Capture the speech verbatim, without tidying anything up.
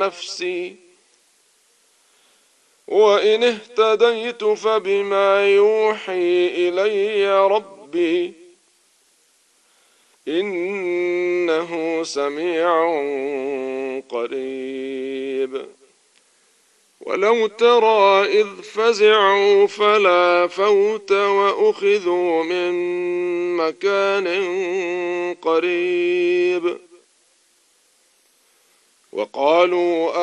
نفسي، وإن اهتديت فبما يوحي إلي ربي إنه سميع قريب. ولو ترى إذ فزعوا فلا فوت وأخذوا من مكان قريب وقالوا